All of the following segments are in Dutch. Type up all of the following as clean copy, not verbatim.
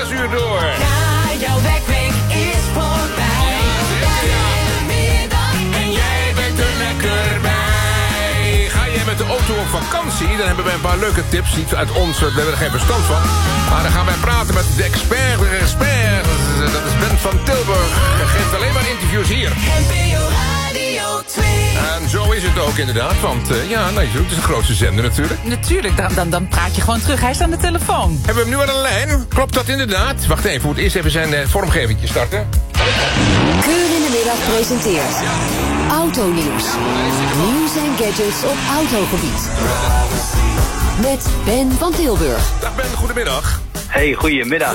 6 uur door. Ja, jouw werkweek is voorbij. En jij bent er lekker bij. Ga jij met de auto op vakantie? Dan hebben wij een paar leuke tips. Niet uit ons, we hebben er geen verstand van. Maar dan gaan wij praten met de expert. Dat is Ben van Tilburg. Hij geeft alleen maar interviews hier. NPO Radio 2. En zo is het ook inderdaad. Want het is de grootste zender natuurlijk. Natuurlijk, dan praat je gewoon terug. Hij is aan de telefoon. Hebben we hem nu aan de lijn? Klopt dat inderdaad? Wacht even, we moeten eerst even zijn vormgevingje starten. Keur in de middag presenteert Autonieuws. Nieuws en gadgets op autogebied. Met Ben van Tilburg. Dag Ben, goedemiddag. Hey, goedemiddag.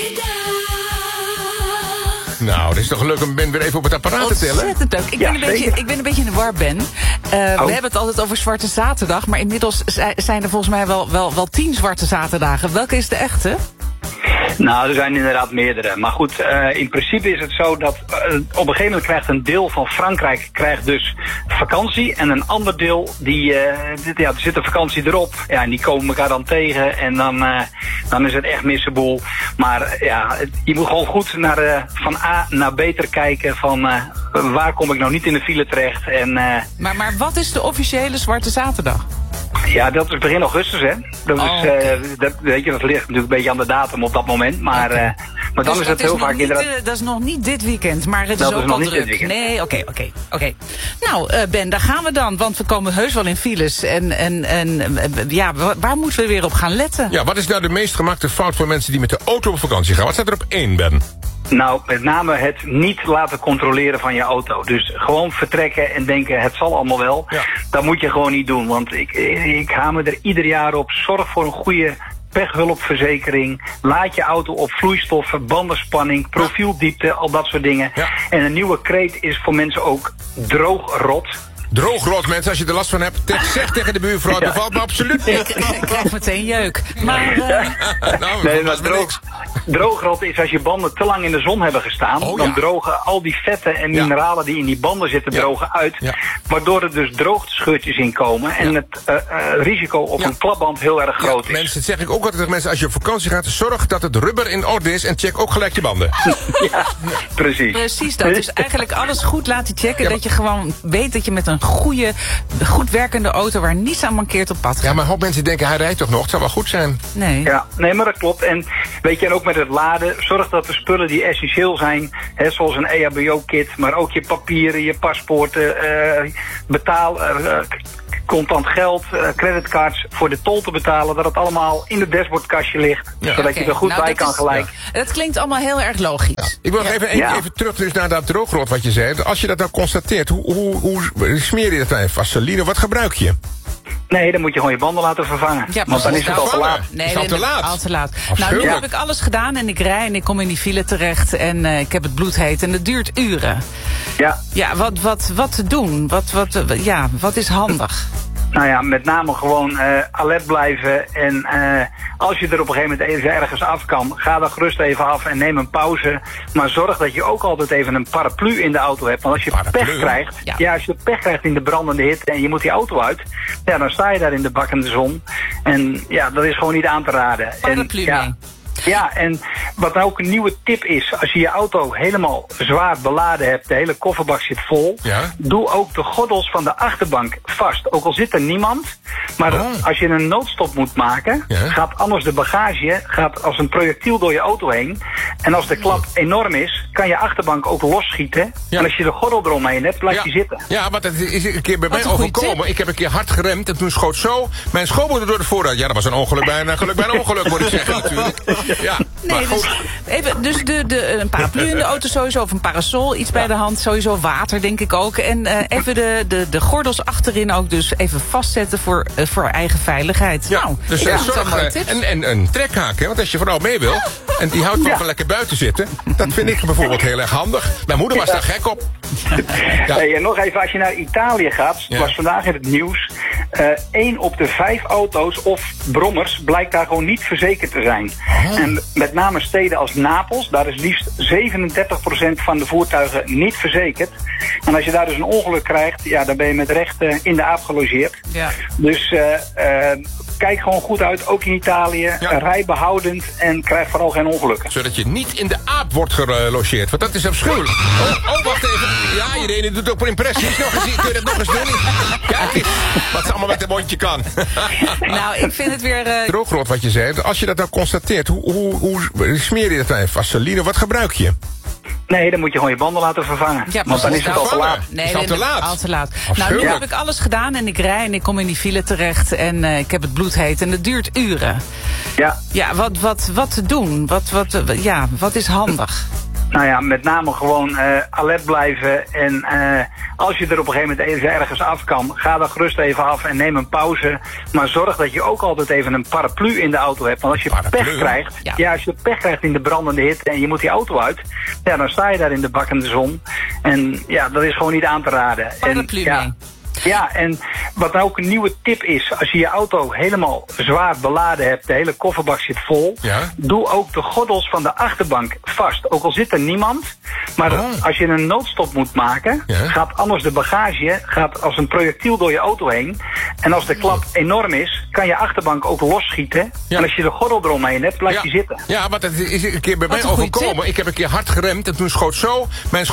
Nou, het is toch leuk om Ben weer even op het apparaat te tellen? Ontzettend leuk. Ik ben een beetje in de war, Ben. We hebben het altijd over Zwarte Zaterdag, maar inmiddels zijn er volgens mij wel 10 Zwarte Zaterdagen. Welke is de echte? Nou, er zijn inderdaad meerdere. Maar goed, in principe is het zo dat op een gegeven moment krijgt een deel van Frankrijk dus vakantie. En een ander deel, er zit een vakantie erop. Ja, en die komen elkaar dan tegen. En dan is het echt missenboel. Maar ja, je moet gewoon goed van A naar B kijken. Van waar kom ik nou niet in de file terecht. En, maar wat is de officiële Zwarte Zaterdag? Ja, dat is begin augustus, hè. Dat ligt natuurlijk een beetje aan de datum op dat moment. Maar, maar dan dus is het heel vaak inderdaad. Dat is nog niet dit weekend, maar het is ook al druk. Nee, oké. Nou, Ben, daar gaan we dan. Want we komen heus wel in files. Waar moeten we weer op gaan letten? Ja, wat is nou de meest gemaakte fout voor mensen die met de auto op vakantie gaan? Wat staat er op 1, Ben? Nou, met name het niet laten controleren van je auto. Dus gewoon vertrekken en denken, het zal allemaal wel. Ja. Dat moet je gewoon niet doen. Want ik hamer er ieder jaar op. Zorg voor een goede pechhulpverzekering. Laat je auto op vloeistoffen, bandenspanning, profieldiepte, al dat soort dingen. Ja. En een nieuwe kreet is voor mensen ook droogrot. Droogrot, mensen, als je er last van hebt, zeg tegen de buurvrouw, dat valt me absoluut niet. Ik krijg meteen jeuk. Maar, droogrot is als je banden te lang in de zon hebben gestaan. Dan drogen al die vetten en mineralen die in die banden zitten drogen uit. Ja. Waardoor er dus droogtescheurtjes in komen. En het risico op een klapband heel erg groot is. Mensen, dat zeg ik ook altijd tegen mensen. Als je op vakantie gaat, zorg dat het rubber in orde is. En check ook gelijk je banden. Ja, precies. Precies dat. Dus eigenlijk alles goed laten checken. Dat je gewoon weet dat je met een goed werkende auto waar niets aan mankeert op pad gaat. Ja, maar een hoop mensen denken, hij rijdt toch nog? Het zou wel goed zijn. Nee. Ja, nee, maar dat klopt. En weet je, en ook met het laden, zorg dat de spullen die essentieel zijn, zoals een EHBO-kit, maar ook je papieren, je paspoorten, contant geld, creditcards voor de tol te betalen, dat het allemaal in het dashboardkastje ligt, zodat je er goed bij kan gelijk. Ja. Het klinkt allemaal heel erg logisch. Ja. Ik wil nog even terug dus naar dat droogrot wat je zei. Als je dat nou constateert, hoe smeer je dat dan? Vaseline, wat gebruik je? Nee, dan moet je gewoon je banden laten vervangen. Ja, want dan is het al te laat. Nee, is het al te laat? Al te laat. Nou, nu heb ik alles gedaan en ik rij en ik kom in die file terecht en ik heb het bloedheet en het duurt uren. Ja. Ja, wat te doen? Wat is handig? Nou ja, met name gewoon alert blijven. En als je er op een gegeven moment even ergens af kan, ga dan gerust even af en neem een pauze. Maar zorg dat je ook altijd even een paraplu in de auto hebt. Want als je pech krijgt, als je pech krijgt in de brandende hitte en je moet die auto uit, ja, dan sta je daar in de bakkende zon. En ja, dat is gewoon niet aan te raden. Paraplu mee. Ja, en wat nou ook een nieuwe tip is, als je je auto helemaal zwaar beladen hebt, de hele kofferbak zit vol, doe ook de gordels van de achterbank vast. Ook al zit er niemand, maar als je een noodstop moet maken, gaat anders de bagage als een projectiel door je auto heen. En als de klap enorm is, kan je achterbank ook losschieten. Ja. En als je de gordel eromheen hebt, blijft die zitten. Ja, want dat is een keer bij mij overkomen. Ik heb een keer hard geremd en toen schoot zo mijn schoonmoeder door de voorruit. Ja, dat was een ongeluk bij een ongeluk, moet ik zeggen natuurlijk. Ja, nee, dus een paraplu in de auto sowieso, of een parasol, iets bij de hand, sowieso water denk ik ook. En even de gordels achterin ook dus even vastzetten voor eigen veiligheid. Ja, nou, dus zorg en een trekhaak, hè, want als je vooral mee wil en die houdt gewoon lekker buiten zitten, dat vind ik bijvoorbeeld heel erg handig. Mijn moeder was daar gek op. Hey, en nog even, als je naar Italië gaat, was vandaag in het nieuws, 1 op de 5 auto's of brommers blijkt daar gewoon niet verzekerd te zijn. En met name steden als Napels, daar is liefst 37% van de voertuigen niet verzekerd. En als je daar dus een ongeluk krijgt, ja, dan ben je met recht in de aap gelogeerd. Ja. Dus kijk gewoon goed uit, ook in Italië. Rij behoudend en krijg vooral geen ongelukken. Zodat je niet in de aap wordt gelogeerd, want dat is afschuwelijk. Oh, wacht even. Ja, Irene doet ook voor impressies. Kun je dat nog eens doen? Kijk eens, wat ze allemaal met een mondje kan. Nou, ik vind het weer... Droogrot wat je zei. Als je dat nou constateert, hoe smeer je dat dan? Vaseline, wat gebruik je? Nee, dan moet je gewoon je banden laten vervangen. Ja, want dan is het al te laat. Nee, is het al te laat? Al te laat. Nou, nu heb ik alles gedaan en ik rij en ik kom in die file terecht. En ik heb het bloedheet en het duurt uren. Ja. Ja, wat te doen? Wat is handig? Nou ja, met name gewoon alert blijven. En als je er op een gegeven moment even ergens af kan, ga dan gerust even af en neem een pauze. Maar zorg dat je ook altijd even een paraplu in de auto hebt. Want als je pech krijgt, als je pech krijgt in de brandende hitte en je moet die auto uit, ja, dan sta je daar in de bakkende zon. En ja, dat is gewoon niet aan te raden. Paraplu mee. Ja, en wat nou ook een nieuwe tip is, als je je auto helemaal zwaar beladen hebt, de hele kofferbak zit vol, doe ook de gordels van de achterbank vast. Ook al zit er niemand, maar als je een noodstop moet maken, gaat anders de bagage als een projectiel door je auto heen. En als de klap enorm is, kan je achterbank ook losschieten. En als je de gordel eromheen hebt, blijft die zitten. Ja, want dat is een keer bij mij overkomen. Ik heb een keer hard geremd en toen schoot zo mijn